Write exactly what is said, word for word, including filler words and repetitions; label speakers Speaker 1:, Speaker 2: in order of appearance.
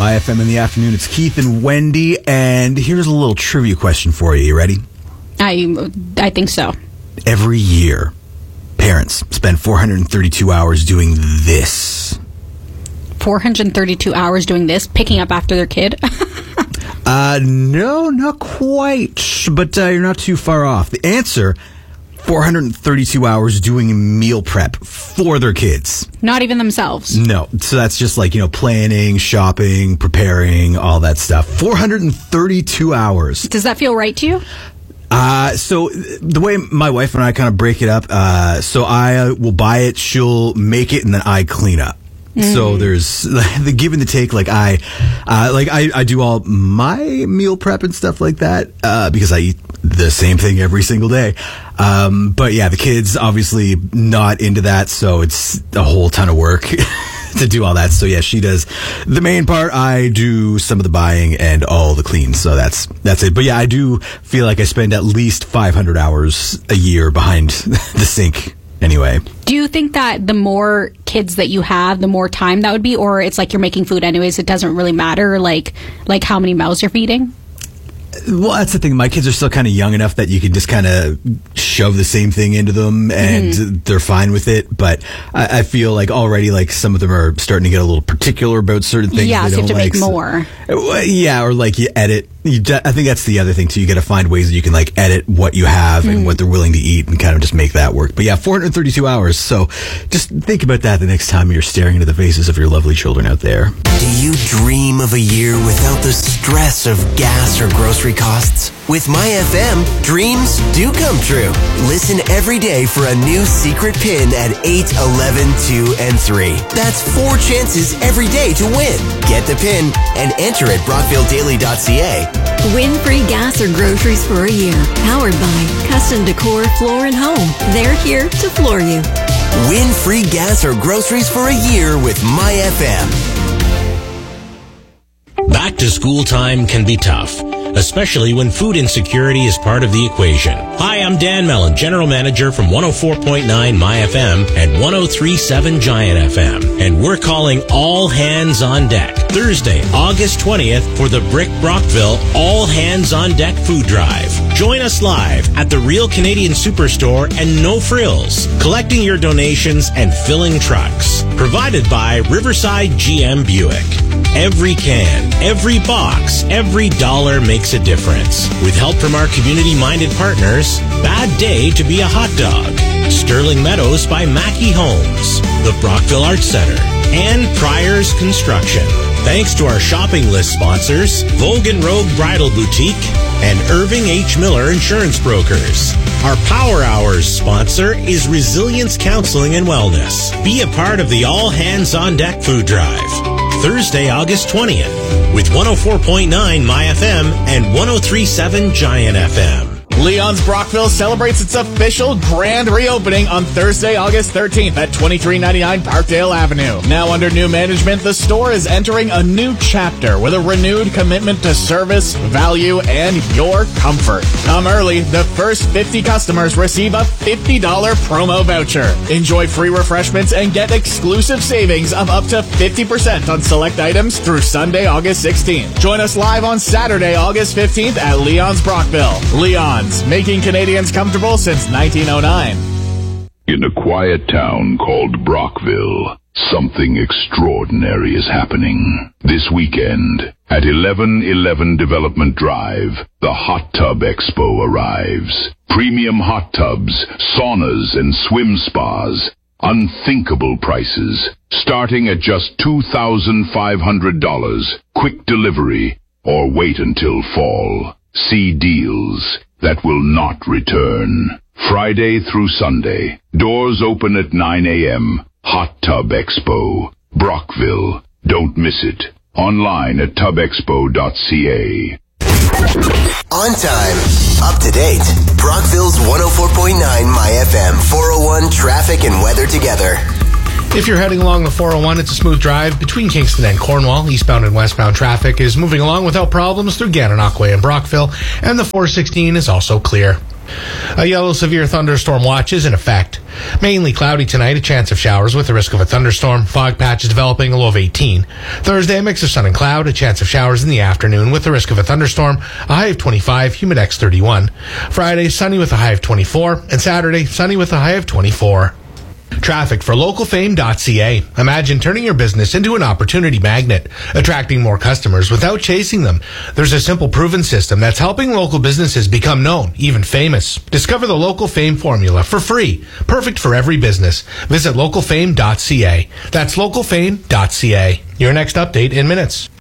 Speaker 1: My F M in the afternoon. It's Keith and Wendy, and here's a little trivia question for you. You ready?
Speaker 2: I I think so.
Speaker 1: Every year, parents spend four hundred thirty-two hours doing this.
Speaker 2: four hundred thirty-two hours doing this, picking up after their kid?
Speaker 1: uh, no, not quite, but uh, you're not too far off. The answer, four hundred thirty-two hours doing meal prep for their kids.
Speaker 2: Not even themselves?
Speaker 1: No. So that's just like, you know, planning, shopping, preparing, all that stuff. four hundred thirty-two hours.
Speaker 2: Does that feel right to you?
Speaker 1: Uh, so the way my wife and I kind of break it up, uh, so I uh, will buy it, she'll make it, and then I clean up. Mm. So there's the give and the take. Like I, uh, like I, I do all my meal prep and stuff like that, uh, because I eat the same thing every single day. Um, but yeah, the kids obviously not into that. So it's a whole ton of work to do all that. So yeah, she does the main part. I do some of the buying and all the clean. So that's, that's it. But yeah, I do feel like I spend at least five hundred hours a year behind the sink. Anyway.
Speaker 2: Do you think that the more kids that you have, the more time that would be, or it's like you're making food anyways, it doesn't really matter, like like how many mouths you're feeding?
Speaker 1: Well, that's the thing. My kids are still kind of young enough that you can just kind of shove the same thing into them and mm-hmm. they're fine with it. But I, I feel like already like some of them are starting to get a little particular about certain things.
Speaker 2: Yeah,
Speaker 1: they
Speaker 2: so you have to
Speaker 1: like.
Speaker 2: make more.
Speaker 1: So, yeah, or like you edit. You de- I think that's the other thing too. You got to find ways that you can like edit what you have mm. and what they're willing to eat and kind of just make that work. But yeah, four hundred thirty-two hours. So just think about that the next time you're staring into the faces of your lovely children out there.
Speaker 3: Do you dream of a year without the stress of gas or grocery costs? With My F M, dreams do come true. Listen every day for a new secret pin at eight, eleven, two, and three. That's four chances every day to win. Get the pin and enter at brockville daily dot c a.
Speaker 4: Win free gas or groceries for a year. Powered by Custom Decor Floor and Home. They're here to floor you.
Speaker 3: Win free gas or groceries for a year with My F M.
Speaker 5: Back to school time can be tough, especially when food insecurity is part of the equation. Hi, I'm Dan Mellon, General Manager from one oh four point nine My F M and one oh three point seven Giant F M. And we're calling all hands on deck Thursday, August twentieth for the Brick Brockville All Hands on Deck Food Drive. Join us live at the Real Canadian Superstore and No Frills, collecting your donations and filling trucks. Provided by Riverside G M Buick. Every can, every box, every dollar makes a difference. With help from our community-minded partners, Bad Day to be a Hot Dog, Sterling Meadows by Mackey Homes, the Brockville Arts Center, and Pryor's Construction. Thanks to our shopping list sponsors, Vogue and Rogue Bridal Boutique and Irving H. Miller Insurance Brokers. Our Power Hours sponsor is Resilience Counseling and Wellness. Be a part of the All Hands on Deck Food Drive. Thursday, August twentieth, with one oh four point nine My F M and one oh three point seven Giant F M.
Speaker 6: Leon's Brockville celebrates its official grand reopening on Thursday, August thirteenth at twenty-three ninety-nine Parkdale Avenue. Now under new management, the store is entering a new chapter with a renewed commitment to service, value, and your comfort. Come early. The first fifty customers receive a fifty dollars promo voucher. Enjoy free refreshments and get exclusive savings of up to fifty percent on select items through Sunday, August sixteenth. Join us live on Saturday, August fifteenth at Leon's Brockville. Leon's, making Canadians comfortable since nineteen oh nine.
Speaker 7: In a quiet town called Brockville, something extraordinary is happening. This weekend, at eleven eleven Development Drive, the Hot Tub Expo arrives. Premium hot tubs, saunas, and swim spas. Unthinkable prices, starting at just two thousand five hundred dollars. Quick delivery, or wait until fall. See deals that will not return. Friday through Sunday. Doors open at nine a.m. Hot Tub Expo. Brockville. Don't miss it. Online at tub expo dot c a.
Speaker 3: On time. Up to date. Brockville's one oh four point nine My F M. four oh one traffic and weather together.
Speaker 8: If you're heading along the four oh one, it's a smooth drive between Kingston and Cornwall. Eastbound and westbound traffic is moving along without problems through Gananoque and Brockville, and the four sixteen is also clear. A yellow severe thunderstorm watch is in effect. Mainly cloudy tonight, a chance of showers with the risk of a thunderstorm. Fog patches developing, a low of eighteen. Thursday, a mix of sun and cloud, a chance of showers in the afternoon with the risk of a thunderstorm. A high of twenty-five, humidex thirty-one. Friday, sunny with a high of twenty-four. And Saturday, sunny with a high of twenty-four. Traffic for local fame dot c a. Imagine turning your business into an opportunity magnet, attracting more customers without chasing them. There's a simple proven system that's helping local businesses become known, even famous. Discover the Local Fame formula for free, perfect for every business. Visit local fame dot c a. That's local fame dot c a. Your next update in minutes.